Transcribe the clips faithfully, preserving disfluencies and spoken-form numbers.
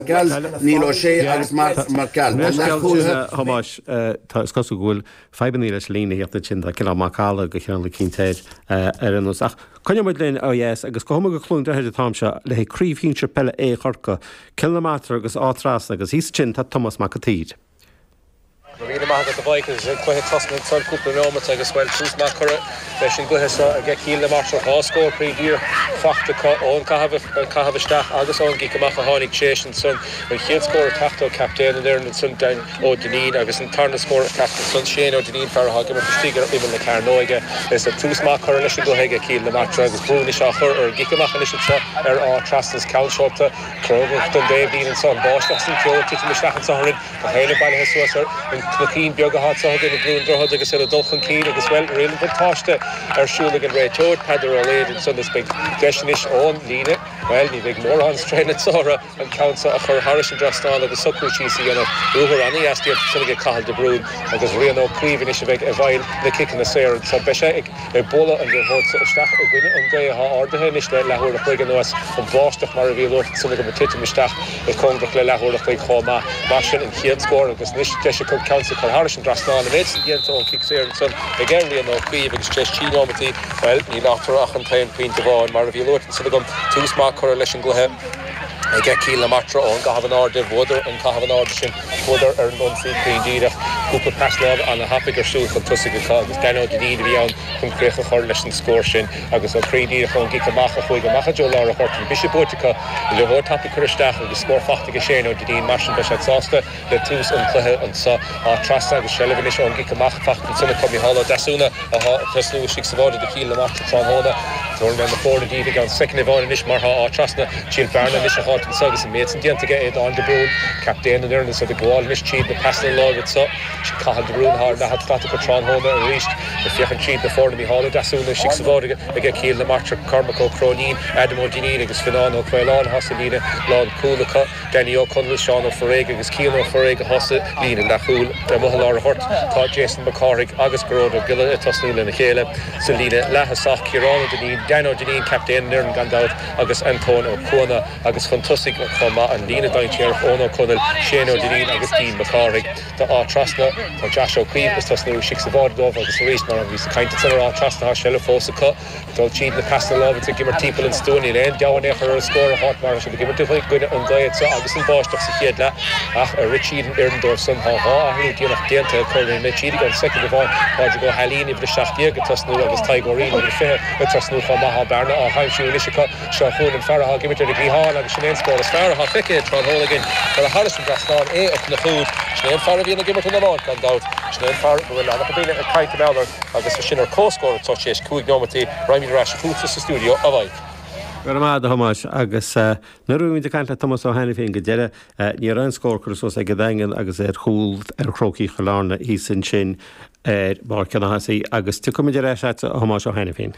Gal Níl O'Shea agus Marcal. Hamáis cosú ghfuil feban íle lína heachta sin a cinná Macála go cheanna cíntéid ar an ach. Coine muid léon óhéas agus go thuma go clún de heidir táimse le hé críomhhínse pelle é chorca, kilometre agus átrás agus hís sin tá Thomas Macatíd. Rina maithe go bhaicas chuithe tasna tar cúpla nómat agus bhfuil tús mac chur leis sin gluthesa a gce cíl le martra háscóir príomhdír fachta ón caithh isteach agus ón gí goach a tháinig sééis an sun an chéad scóir tachtó captéin an éan sun dain ó Dunín agus an tarna scóir captain sun séan ó Dunín fearrtha gimar stígar iban le cairnóige is a tús mac chur leis sin gluthige cíl le martra agus brúna se chur ar gí goach an isise ar á trasnas cáilseáta crogach don David an son báisteach san ceol tí misteach an saharin a héile bailithe suasar Clocín beag a hása agin a grún drohad agus ar a dulchan cín agus bhfuil riil bhatáiste ar siúla an réiteóid peidir a léad san is beag deisinis ón líne well ní bheith mór an strainad sóra an countsa a chur Harris an drastáil agus socrútíí anna rúthar anna eastíad sunnig cathal de brún agus rion ó críomhan is bheith a bhail na kicin na séir sa beise ag ar bola an bhór isteach a gine an gé a ordathe is le lethúir a chuig an nuas an bháisteach mar a bhíúir sunnig go tite misteach i congrach le lethúir a chuig chomá mar sin an chéad scór agus níos deise chu countsa chur Harris an drastáil a méid géint ón kick séir an sun a gceir rion ó críomh agus teis tíómatí well ní látar ach an tain pínta bháin mar a bhíúir an sunnig go tús má chur leis an gluthe I get cíl matra ón gahabh an áde bhódar an cahabh an áde sin bhódar ar an saí príomhdíireach cúpla pasláb an a hapig ar siúil chun tusa go agus dainó Dunín bhí ann chun crécha chur leis an scóir sin agus an príomhdíireach ón gíc amach a chuig amach jo lára chuirtin bisi bótica i le bhór tapi chuiristeach agus scór fachta go séanó Dunín mar sin beis sásta le tús an cluthe an sa á trasta agus seleganis ón gíc amach fachtan sunna comí hála dasúna a trasnú sig sa bháda de cíl matra tránhóna Torn me na fórna díide gan second bháin is mar á trasna síl bearna is a há an sagus an méid an dianta é an de brún captéin an airna sa de gháil mis tíad na pasna lágad sa si caithal de brún thar na had flata go tránhóna a ríist na fiochan tíad na fórna mí hála dasúna sig sa bháda a gce cíl na martra Carmichael Cronín Adam O'Dineen agus Finan ó Chrailán hosa lína lán cúlacha Danny O'Connell Sean ó Forréig agus Cian ó Forréig a hosa lína na chúl de mohallar a hort tá Jason McCarrick agus Goróda Gilla a tosnúla na chéile sa lína lethasach Ciarán O'Dineen Dan O'Dineen captéin an airna gandáid agus Anton O'Cona agus chun tusig chuma an lína daintéar ón O'Connell Shane O'Dineen agus Dean McCarrick tá á trasna tá Josh O'Creeve is tosnú sig sa bháddómh agus a rís mar an bhís caiinte tar á trasna á seile fósa co dul tíad na pasna lábhat a gimar timpeall an stúní le deáin échar ar a scór a hot mar sin gimar tufaigh goine an gaiad sa agus an báisteach sa chéad le ach a Richie an Irndorf san há há a hí díanach déanta chuir na tíad gan second bháin páidir go helíní bhí seachtíag go tosnú agus Taigorín agus fé go tosnú chá maitha bearna á haimsú lisecha seo fún an fearrtha gimar ar a glíháil agus sin éonscóil is fearrtha fiche tránhóla gin ar a Harris an drastáil é ag na fúd snéan fearra bhíonna gimar na bháin gan dát snéan fearra bhfuil anna go bíine a caiinte meallar agus sin ar cóscóir tá sééis cúig nómatí raimí ráis fúta sa stúdio a bhaid. Gur mád hamáis agus na ruúin de caiinte Thomas O'Hanley féin go deire ní an scór chus ag go dagan agus ar chúl ar chrócií cholána hí sin sin ar bar ceannasaí agus tu cum de réis a Thomas O'Hanley féin.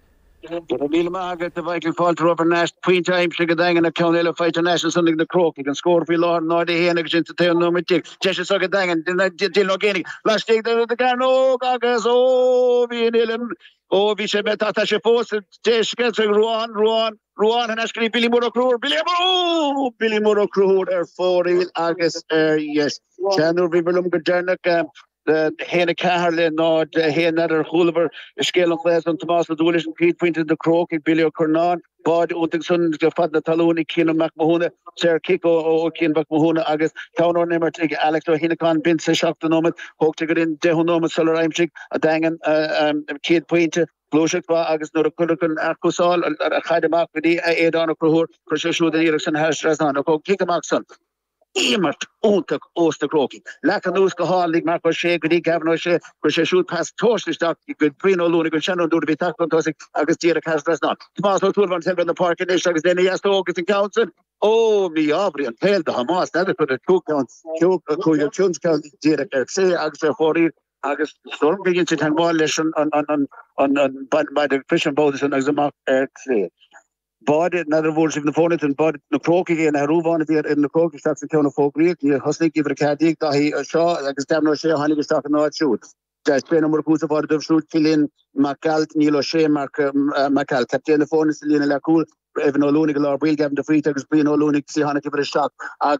Bíle mágad a bhaicil fáilte Robert Nash Queen Time se go dagan a ceanile fight a national sunnig na croki an scór fi láir náid héana agus sin te nó tí te so go dagan dil nó génig lastig de garno agus ó bhí ilen ó bhí sé bet tá sé fós teisce ruáin ruáin ruáin an ascrí Billy Murrocrúr Billy Murrocrúr Billy Murrocrúr ar fóriil agus ar yes Seanúr bhí bhfuilm go dénach the Hena Caharle nod Hena er Hulver scale of less on Thomas the Dulles and Pete pointed the croak Billy O'Cornan Bod Untingson the Fad the Taloni Kino McMahona Sir Kiko o Kin McMahona August Town or never take Alex or Hinakan Bin se shock the moment hope to get in Dehonoma Solar Imchik a dangan um kid pointer Glóisiach ba agus nuair a chuileann acúsáil a chaid amach go dtí a éadán a cruthúr chu sé siúd an íireach san heirstreasán a có cic amach san. Immert óntaach os na cróki. Lecha nús go hálaigh mar chu sé go dtí gavan sé chu sé siúd pas tóirsteach go bríon ó lúna go seanú dúr bhí tachtántósigh agus tíar a heirstreasán. Tomás ó túr van selben na park inis agus déna dhéasta ógus an council. Ó bhí ábrí an péil de Hamas na chu a túcán ciúg a chuig túnscáil tíar a sé agus a fórír agus storm begin to tan more leis on on on on on by the fishing boats and examach air clear. Bod another words of the phone and bod the croaky and a roof on it in the croaky stocks in town of folk Greek you husnik give a cadig that he saw like a stammer share honey stock not shoot. Just pay number kusa for the shoot killing Macalt Nilo Shea Mark Macal captain the phone is Lina Lacul Evan O'Loonic or Bill Gavin the free takers being O'Loonic see Hannah give it a shot.